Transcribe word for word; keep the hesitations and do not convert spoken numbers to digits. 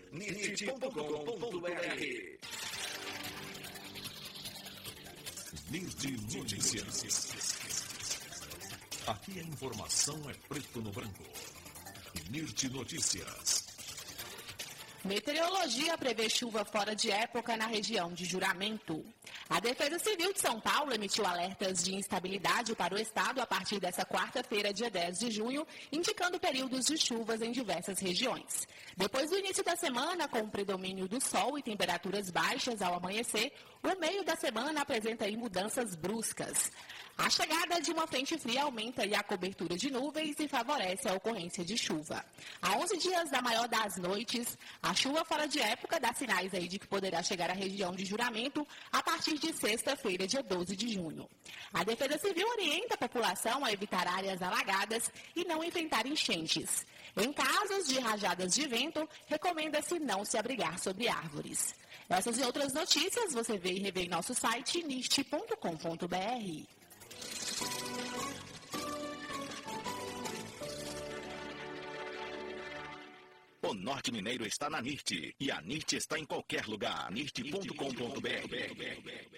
nirt ponto com ponto br. Nirt Notícias. Aqui a informação é preto no branco. Nirt Notícias. Meteorologia prevê chuva fora de época na região de Juramento. A Defesa Civil de São Paulo emitiu alertas de instabilidade para o estado a partir dessa quarta-feira, dia dez de junho, indicando períodos de chuvas em diversas regiões. Depois do início da semana, com o predomínio do sol e temperaturas baixas ao amanhecer, o meio da semana apresenta aí mudanças bruscas. A chegada de uma frente fria aumenta aí a cobertura de nuvens e favorece a ocorrência de chuva. Há onze dias da maior das noites, a chuva fora de época dá sinais aí de que poderá chegar à região de Juramento a partir de sexta-feira, dia doze de junho. A Defesa Civil orienta a população a evitar áreas alagadas e não enfrentar enchentes. Em casos de rajadas de vento, recomenda-se não se abrigar sob árvores. Essas e outras notícias você vê e revê em nosso site nirt ponto com ponto br. O Norte Mineiro está na Nirt e a Nirt está em qualquer lugar. nirt ponto com ponto br.